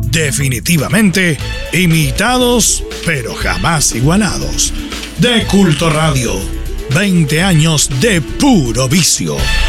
definitivamente imitados, pero jamás igualados. De Culto Radio, 20 años de puro vicio.